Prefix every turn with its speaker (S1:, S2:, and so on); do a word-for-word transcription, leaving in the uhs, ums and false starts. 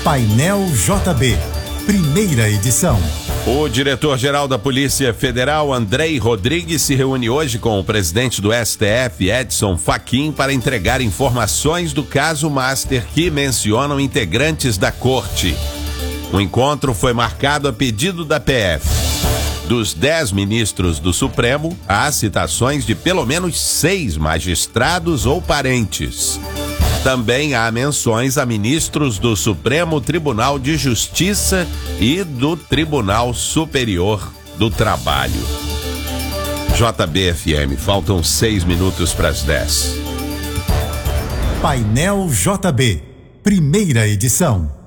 S1: Painel J B, primeira edição.
S2: O diretor-geral da Polícia Federal, Andrei Rodrigues, se reúne hoje com o presidente do S T F, Edson Fachin, para entregar informações do caso Master que mencionam integrantes da corte. O encontro foi marcado a pedido da P F. Dos dez ministros do Supremo, há citações de pelo menos seis magistrados ou parentes. Também há menções a ministros do Supremo Tribunal de Justiça e do Tribunal Superior do Trabalho. J B F M, faltam seis minutos para as dez.
S1: Painel J B, primeira edição.